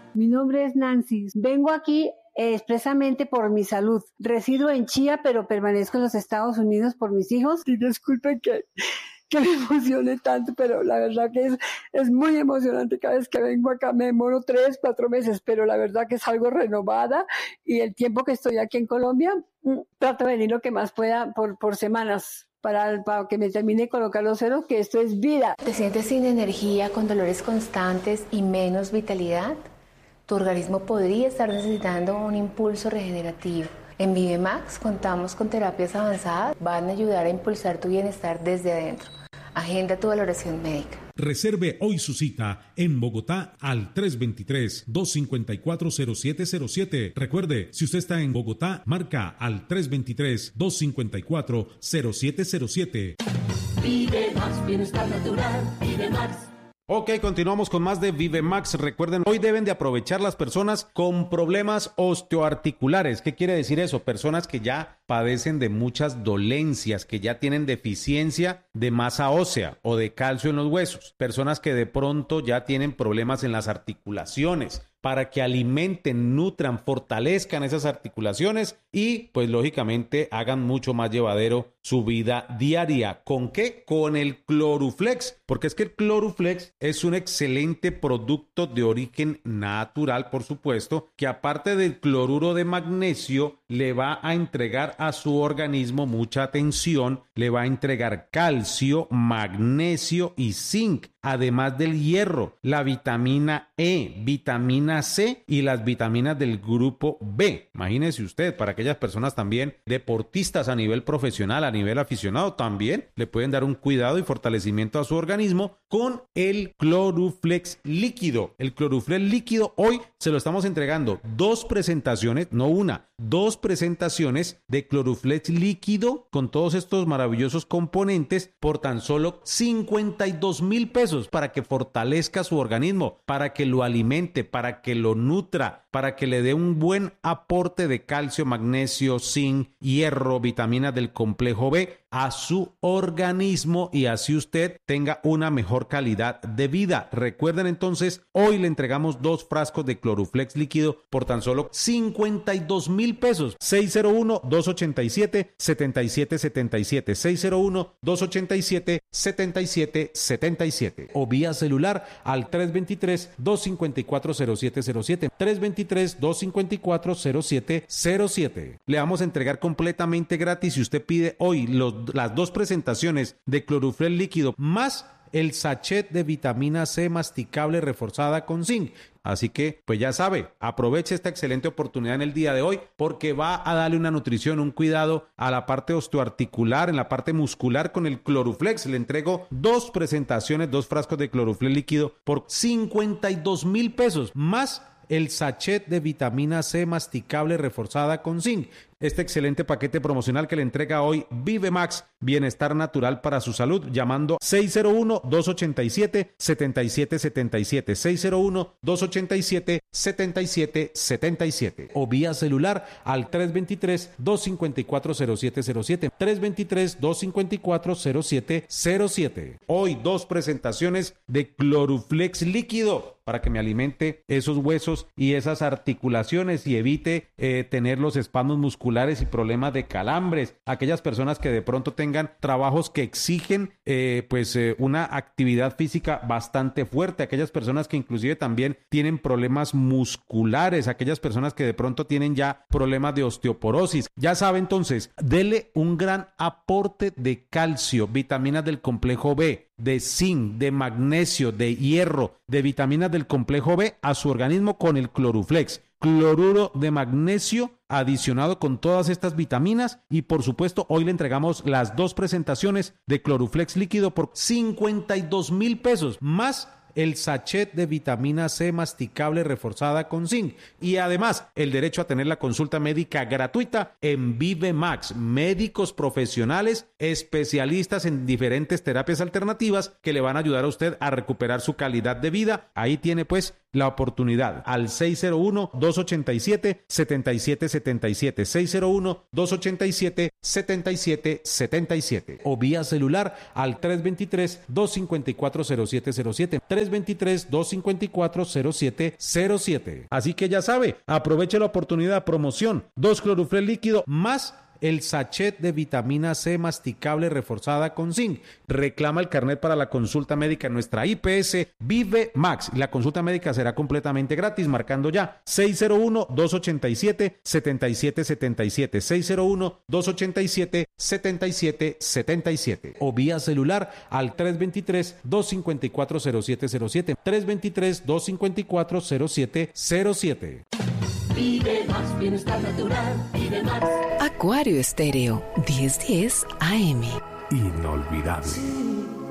Mi nombre es Nancy. Vengo aquí expresamente por mi salud. Resido en Chía, pero permanezco en los Estados Unidos por mis hijos. Y disculpen que me emocione tanto, pero la verdad que es muy emocionante. Cada vez que vengo acá me demoro 3, 4 meses, pero la verdad que es algo renovada, y el tiempo que estoy aquí en Colombia, trato de venir lo que más pueda por semanas para que me termine de colocar los ceros, que esto es vida. ¿Te sientes sin energía, con dolores constantes y menos vitalidad? Tu organismo podría estar necesitando un impulso regenerativo. En ViveMax contamos con terapias avanzadas, van a ayudar a impulsar tu bienestar desde adentro. Agenda tu valoración médica. Reserve hoy su cita en Bogotá al 323-254-0707. Recuerde, si usted está en Bogotá, marca al 323-254-0707. Vive Max, bienestar natural, Vive Max. Ok, continuamos con más de ViveMax. Recuerden, hoy deben de aprovechar las personas con problemas osteoarticulares. ¿Qué quiere decir eso? Personas que ya padecen de muchas dolencias, que ya tienen deficiencia de masa ósea o de calcio en los huesos. Personas que de pronto ya tienen problemas en las articulaciones, para que alimenten, nutran, fortalezcan esas articulaciones y pues lógicamente hagan mucho más llevadero su vida diaria. ¿Con qué? Con el Cloruflex, porque es que el Cloruflex es un excelente producto de origen natural, por supuesto, que aparte del cloruro de magnesio le va a entregar a su organismo mucha atención, le va a entregar calcio, magnesio y zinc, además del hierro, la vitamina E, vitamina C y las vitaminas del grupo B. Imagínese usted, para aquellas personas también deportistas a nivel profesional, a nivel aficionado, también le pueden dar un cuidado y fortalecimiento a su organismo con el Cloruflex líquido. El Cloruflex líquido hoy se lo estamos entregando 2 presentaciones, no una, 2 presentaciones de Cloruflex líquido con todos estos maravillosos componentes por tan solo 52,000 pesos para que fortalezca su organismo, para que lo alimente, para que lo nutra, para que le dé un buen aporte de calcio, magnesio, zinc, hierro, vitaminas del complejo B a su organismo y así usted tenga una mejor calidad de vida. Recuerden entonces, hoy le entregamos 2 frascos de Cloruflex líquido por tan solo 52,000 pesos. 601-287-7777, 601-287-7777 o vía celular al 323-254-0707, 323-254-0707. Le vamos a entregar completamente gratis si usted pide hoy las 2 presentaciones de Cloruflex líquido más el sachet de vitamina C masticable reforzada con zinc. Así que, pues ya sabe, aproveche esta excelente oportunidad en el día de hoy porque va a darle una nutrición, un cuidado a la parte osteoarticular, en la parte muscular con el Cloruflex. Le entrego 2 presentaciones, 2 frascos de Cloruflex líquido por 52,000 pesos más el sachet de vitamina C masticable reforzada con zinc. Este excelente paquete promocional que le entrega hoy ViveMax, bienestar natural para su salud, llamando 601-287-7777, 601-287-7777 o vía celular al 323-254-0707, 323-254-0707. Hoy 2 presentaciones de Cloruflex líquido para que me alimente esos huesos y esas articulaciones y evite tener los espasmos musculares y problemas de calambres. Aquellas personas que de pronto tengan trabajos que exigen una actividad física bastante fuerte, aquellas personas que inclusive también tienen problemas musculares, aquellas personas que de pronto tienen ya problemas de osteoporosis. Ya sabe, entonces, dele un gran aporte de calcio, vitaminas del complejo B, de zinc, de magnesio, de hierro, de vitaminas del complejo B a su organismo con el Cloruflex. Cloruro de magnesio adicionado con todas estas vitaminas y por supuesto hoy le entregamos las 2 presentaciones de Cloruflex líquido por 52,000 pesos más el sachet de vitamina C masticable reforzada con zinc y además el derecho a tener la consulta médica gratuita en ViveMax, médicos profesionales especialistas en diferentes terapias alternativas que le van a ayudar a usted a recuperar su calidad de vida. Ahí tiene pues la oportunidad al 601-287-7777, 601-287-7777 o vía celular al 323-254-0707, 323-254-0707. Así que ya sabe, aproveche la oportunidad, promoción, 2 clorufrel líquido más el sachet de vitamina C masticable reforzada con zinc. Reclama el carnet para la consulta médica en nuestra IPS Vive Max. La consulta médica será completamente gratis, marcando ya 601-287-7777, 601-287-7777 o vía celular al 323-254-0707, 323-254-0707. Vive Max, bienestar natural, Vive Max. Acuario Estéreo, 1010 AM. Inolvidable.